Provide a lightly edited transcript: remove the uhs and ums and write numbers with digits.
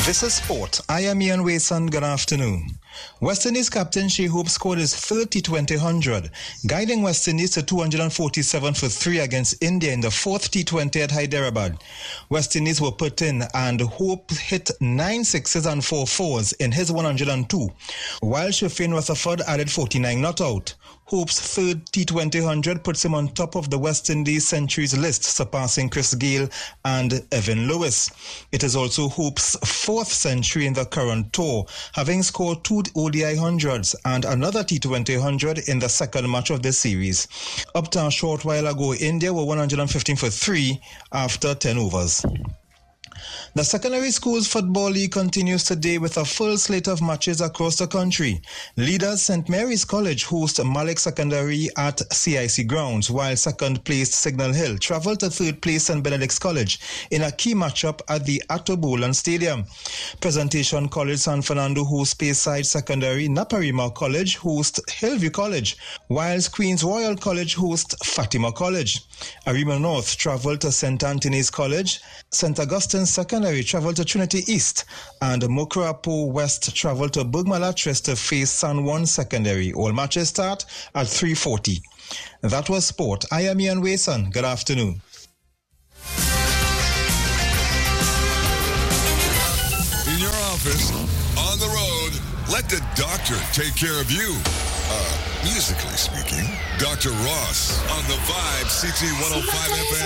This is Sport. I am Ian Wason. Good afternoon. West Indies captain Shai Hope scored his third T20 guiding West Indies to 247 for 3 against India in the fourth T20 at Hyderabad. West Indies were put in and Hope hit 9 sixes and 4 fours in his 102, while Sherfane Rutherford added 49 not out. Hope's third T20 puts him on top of the West Indies centuries list, surpassing Chris Gayle and Evan Lewis. It is also Hope's fourth century in the current tour, having scored 2 ODI hundreds and another T20 100 in the second match of this series. Up to a short while ago, India were 115 for 3 after 10 overs. The Secondary Schools Football League continues today with a full slate of matches across the country. Leaders St. Mary's College host Malik Secondary at CIC grounds, while second-placed Signal Hill travel to third-place St. Benedict's College in a key matchup at the Atto Boland Stadium. Presentation College San Fernando hosts Speyside Secondary, Naparima College host Hillview College, whilst Queen's Royal College host Fatima College. Arima North travel to St. Anthony's College, St. Augustine's Secondary travel to Trinity East, and Mokurapo West travel to Burgmalatres to face San Juan Secondary. All matches start at 3:40. That was Sport. I am Ian Wason. Good afternoon. In your office, on the road, let the doctor take care of you. Musically speaking, Dr. Ross on the Vibe CT 105 FM.